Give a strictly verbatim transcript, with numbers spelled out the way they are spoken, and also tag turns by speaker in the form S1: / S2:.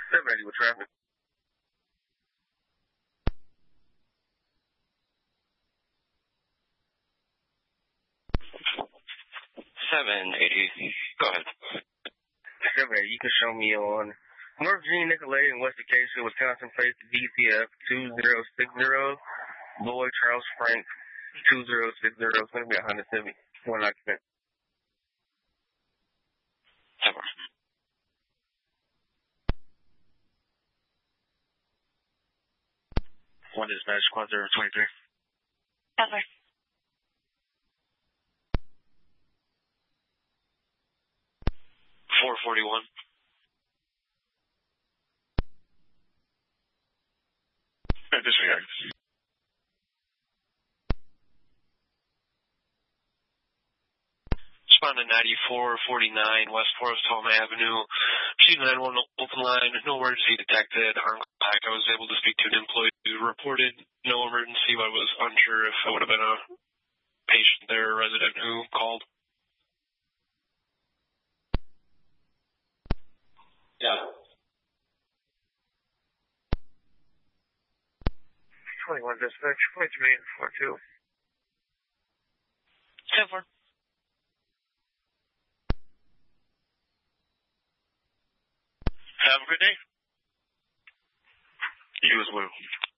S1: seven eighty with traffic.
S2: seven eighty. Go ahead.
S1: seven eighty. You can show me on North Virginia, Nicolay, and West Acacia, Wisconsin, face V C F two zero six zero. Lloyd Charles Frank two zero six zero. It's going to be a Honda Civic. One occupant.
S2: Ever.
S1: One dispatch, quad zero twenty-three.
S3: Ever.
S2: four forty-one.
S1: Disregard.
S2: Respondent ninety-four forty-nine, West Forest Home Avenue. She's nine one open line, no emergency detected. On clock, I was able to speak to an employee who reported no emergency, but I was unsure if it would have been a patient there, a resident who called.
S1: Yeah. twenty-one dispatch, twenty-three and four two.
S3: ten four.
S1: Have a good day. You as well.